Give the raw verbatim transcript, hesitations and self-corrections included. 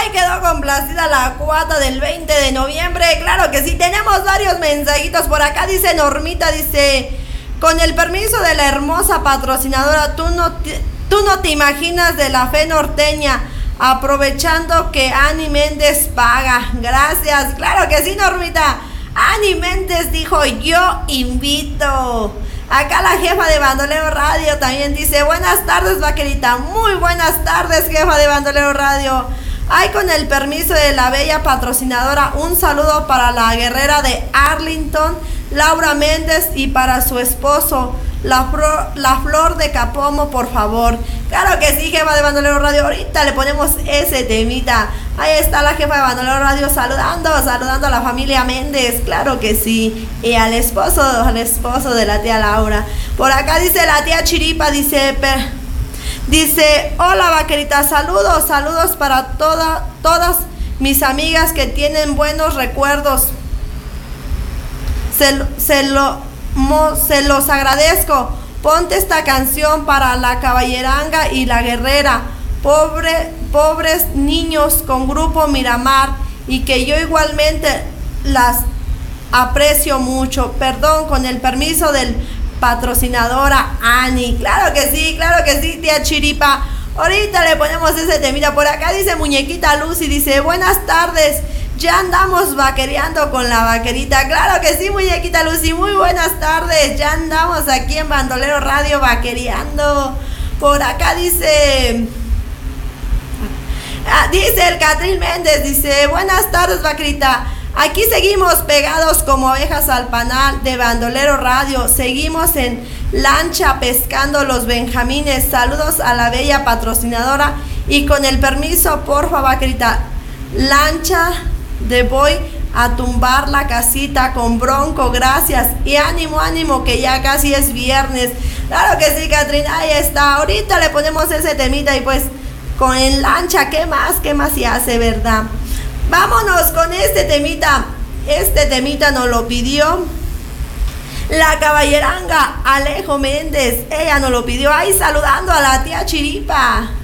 Ahí quedó complacida la cuata del veinte de noviembre. Claro que sí, tenemos varios mensajitos por acá. Dice Normita, dice, con el permiso de la hermosa patrocinadora, tú no te, tú no te imaginas de la fe norteña, aprovechando que Ani Méndez paga. Gracias. Claro que sí, Normita. Ani Méndez dijo, yo invito. Acá la jefa de Bandolero Radio también dice, buenas tardes, vaquerita. Muy buenas tardes, jefa de Bandolero Radio. Ay, con el permiso de la bella patrocinadora, un saludo para la guerrera de Arlington, Laura Méndez, y para su esposo, la flor, la flor de Capomo, por favor. Claro que sí, jefa de Bandolero Radio. Ahorita le ponemos ese temita. Ahí está la jefa de Bandolero Radio saludando, saludando a la familia Méndez. Claro que sí. Y al esposo, al esposo de la tía Laura. Por acá dice la tía Chiripa, dice... Per, Dice, hola vaquerita, saludos, saludos para toda, todas mis amigas que tienen buenos recuerdos. Se, se, lo, mo, se los agradezco. Ponte esta canción para la caballeranga y la guerrera. Pobre, pobres niños con Grupo Miramar, y que yo igualmente las aprecio mucho. Perdón, con el permiso del patrocinadora Ani. Claro que sí, claro que sí, tía Chiripa. Ahorita le ponemos ese temita. Por acá dice Muñequita Lucy, dice, buenas tardes, ya andamos vaquereando con la vaquerita. Claro que sí, Muñequita Lucy, muy buenas tardes, ya andamos aquí en Bandolero Radio vaquereando. Por acá dice ah, dice el Catrín Méndez, dice, buenas tardes, vaquerita. Aquí seguimos pegados como ovejas al panal de Bandolero Radio. Seguimos en lancha pescando los benjamines. Saludos a la bella patrocinadora. Y con el permiso, porfa, vaquerita, lancha de voy a tumbar la casita con Bronco. Gracias. Y ánimo, ánimo, que ya casi es viernes. Claro que sí, Catrina. Ahí está. Ahorita le ponemos ese temita y pues con el lancha, ¿qué más? ¿Qué más se hace, verdad? Vámonos con este temita. Este temita nos lo pidió la caballeranga Alejo Méndez. Ella nos lo pidió ahí saludando a la tía Chiripa.